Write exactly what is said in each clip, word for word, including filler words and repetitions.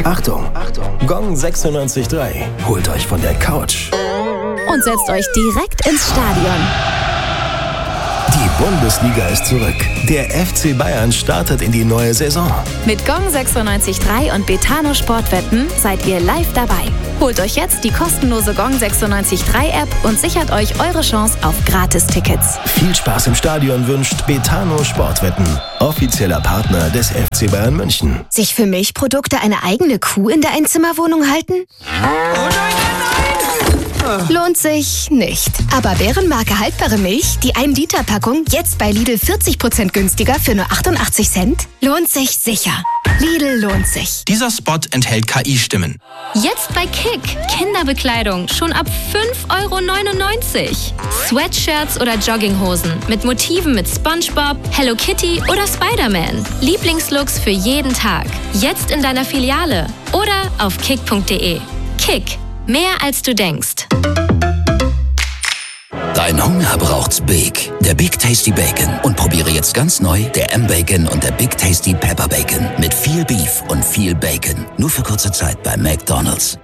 Achtung, Gong sechsundneunzig Komma drei holt euch von der Couch und setzt euch direkt ins Stadion. Die Bundesliga ist zurück. Der F C Bayern startet in die neue Saison. Mit Gong sechsundneunzig Komma drei und Betano Sportwetten seid ihr live dabei. Holt euch jetzt die kostenlose Gong sechsundneunzig Komma drei App und sichert euch eure Chance auf Gratis-Tickets. Viel Spaß im Stadion wünscht Betano Sportwetten, offizieller Partner des F C Bayern München. Sich für Milchprodukte eine eigene Kuh in der Einzimmerwohnung halten? Oh nein, nein, nein! Lohnt sich nicht. Aber Bärenmarke haltbare Milch, die ein Liter Packung, jetzt bei Lidl vierzig Prozent günstiger für nur achtundachtzig Cent, lohnt sich sicher. Lidl lohnt sich. Dieser Spot enthält K I-Stimmen. Jetzt bei Kick. Kinderbekleidung schon ab fünf Euro neunundneunzig. Sweatshirts oder Jogginghosen mit Motiven mit SpongeBob, Hello Kitty oder Spider-Man. Lieblingslooks für jeden Tag. Jetzt in deiner Filiale oder auf kick punkt de. Kick. Mehr als du denkst. Dein Hunger braucht's Big. Der Big Tasty Bacon. Und probiere jetzt ganz neu der M-Bacon und der Big Tasty Pepper Bacon. Mit viel Beef und viel Bacon. Nur für kurze Zeit bei McDonald's.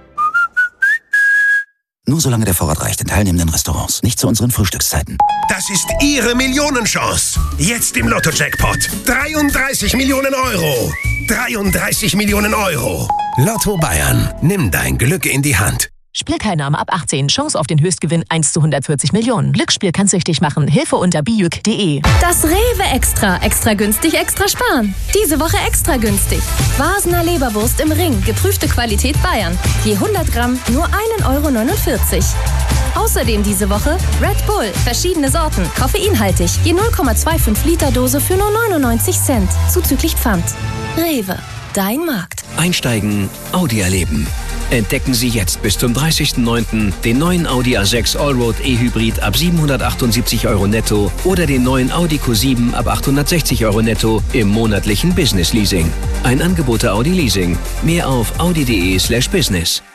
Nur solange der Vorrat reicht in teilnehmenden Restaurants. Nicht zu unseren Frühstückszeiten. Das ist Ihre Millionenchance. Jetzt im Lotto-Jackpot. dreiunddreißig Millionen Euro. dreiunddreißig Millionen Euro. Lotto Bayern. Nimm dein Glück in die Hand. Spielteilnahme ab achtzehn. Chance auf den Höchstgewinn eins zu hundertvierzig Millionen. Glücksspiel kann süchtig machen. Hilfe unter bijuk punkt de. Das Rewe Extra. Extra günstig, extra sparen. Diese Woche extra günstig. Vasener Leberwurst im Ring. Geprüfte Qualität Bayern. Je hundert Gramm nur ein Euro neunundvierzig. Außerdem diese Woche Red Bull. Verschiedene Sorten. Koffeinhaltig. Je null Komma fünfundzwanzig Liter Dose für nur neunundneunzig Cent. Zuzüglich Pfand. Rewe. Dein Markt. Einsteigen, Audi erleben. Entdecken Sie jetzt bis zum dreißigsten neunten den neuen Audi A sechs Allroad E-Hybrid ab siebenhundertachtundsiebzig Euro netto oder den neuen Audi Q sieben ab achthundertsechzig Euro netto im monatlichen Business Leasing. Ein Angebot der Audi Leasing. Mehr auf audi punkt de slash business.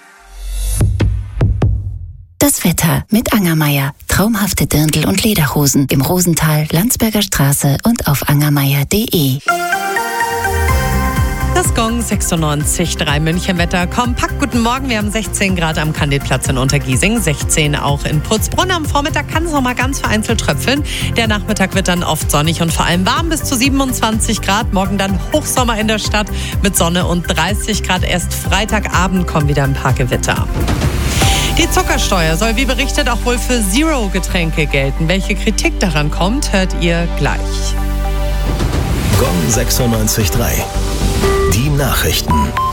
Das Wetter mit Angermeier. Traumhafte Dirndl- und Lederhosen im Rosental, Landsberger Straße und auf angermeier punkt de. Das Gong sechsundneunzig Komma drei Münchenwetter. Kompakt guten Morgen. Wir haben sechzehn Grad am Kandidplatz in Untergiesing, sechzehn auch in Putzbrunn. Am Vormittag kann es noch mal ganz vereinzelt tröpfeln. Der Nachmittag wird dann oft sonnig und vor allem warm bis zu siebenundzwanzig Grad. Morgen dann Hochsommer in der Stadt mit Sonne und dreißig Grad. Erst Freitagabend kommen wieder ein paar Gewitter. Die Zuckersteuer soll wie berichtet auch wohl für Zero-Getränke gelten. Welche Kritik daran kommt, hört ihr gleich. Gong sechsundneunzig Komma drei. Die Nachrichten.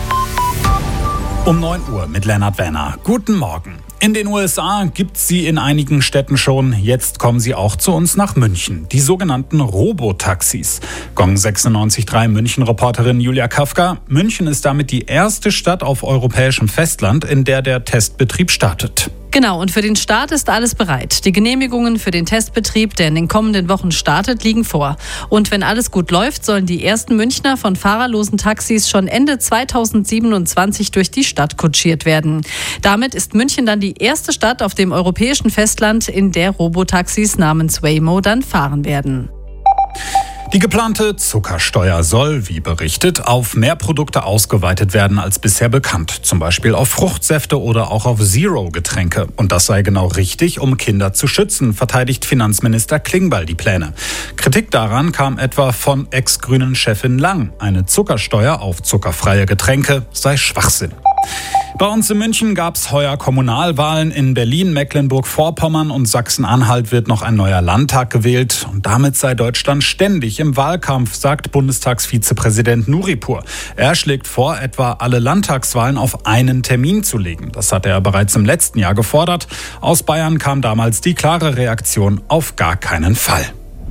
Um neun Uhr mit Lennart Werner. Guten Morgen. In den U S A gibt's sie in einigen Städten schon. Jetzt kommen sie auch zu uns nach München. Die sogenannten Robotaxis. Gong sechsundneunzig Komma drei München-Reporterin Julia Kafka. München ist damit die erste Stadt auf europäischem Festland, in der der Testbetrieb startet. Genau, und für den Start ist alles bereit. Die Genehmigungen für den Testbetrieb, der in den kommenden Wochen startet, liegen vor. Und wenn alles gut läuft, sollen die ersten Münchner von fahrerlosen Taxis schon Ende zweitausendsiebenundzwanzig durch die Stadt kutschiert werden. Damit ist München dann die erste Stadt auf dem europäischen Festland, in der Robotaxis namens Waymo dann fahren werden. Die geplante Zuckersteuer soll, wie berichtet, auf mehr Produkte ausgeweitet werden als bisher bekannt. Zum Beispiel auf Fruchtsäfte oder auch auf Zero-Getränke. Und das sei genau richtig, um Kinder zu schützen, verteidigt Finanzminister Klingbeil die Pläne. Kritik daran kam etwa von Ex-Grünen Chefin Lang. Eine Zuckersteuer auf zuckerfreie Getränke sei Schwachsinn. Bei uns in München gab es heuer Kommunalwahlen. In Berlin, Mecklenburg-Vorpommern und Sachsen-Anhalt wird noch ein neuer Landtag gewählt. Und damit sei Deutschland ständig im Wahlkampf, sagt Bundestagsvizepräsident Nuripur. Er schlägt vor, etwa alle Landtagswahlen auf einen Termin zu legen. Das hatte er bereits im letzten Jahr gefordert. Aus Bayern kam damals die klare Reaktion: auf gar keinen Fall.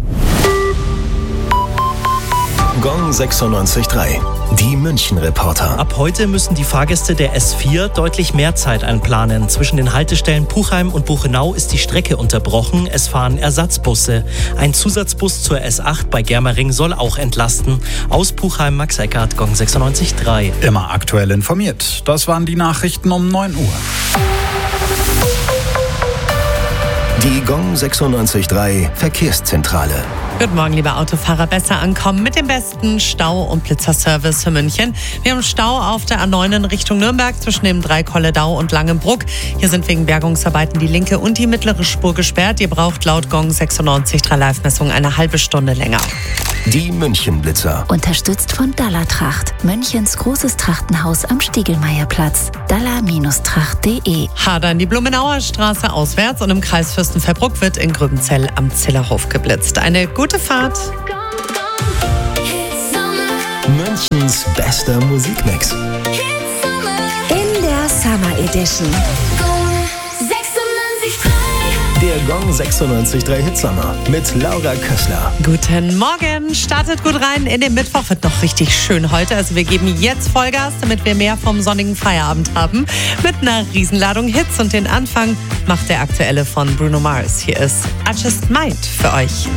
Gong sechsundneunzig Komma drei. Die München-Reporter. Ab heute müssen die Fahrgäste der S vier deutlich mehr Zeit einplanen. Zwischen den Haltestellen Puchheim und Buchenau ist die Strecke unterbrochen. Es fahren Ersatzbusse. Ein Zusatzbus zur S acht bei Germering soll auch entlasten. Aus Puchheim, Max Eckert, Gong sechsundneunzig Komma drei. Immer aktuell informiert. Das waren die Nachrichten um neun Uhr. Die Gong sechsundneunzig Komma drei Verkehrszentrale. Guten Morgen, liebe Autofahrer. Besser ankommen mit dem besten Stau- und Blitzerservice für München. Wir haben Stau auf der A neun in Richtung Nürnberg zwischen dem Dreikolledau und Langenbruck. Hier sind wegen Bergungsarbeiten die linke und die mittlere Spur gesperrt. Ihr braucht laut Gong sechsundneunzig Komma drei Live-Messung eine halbe Stunde länger. Die München-Blitzer. Unterstützt von Dalla Tracht. Münchens großes Trachtenhaus am Stiegelmeierplatz. dalla Tracht punkt de. Hadern die Blumenauer Straße auswärts und im Kreis Fürstenfeldbruck wird in Grübenzell am Zillerhof geblitzt. Eine gute Fahrt. Münchens bester Musikmix. In der Summer Edition. Der Gong sechsundneunzig Komma drei Hitsommer mit Laura Kössler. Guten Morgen, startet gut rein in den Mittwoch, wird noch richtig schön heute. Also wir geben jetzt Vollgas, damit wir mehr vom sonnigen Feierabend haben. Mit einer Riesenladung Hits und den Anfang macht der aktuelle von Bruno Mars. Hier ist I Just Might für euch.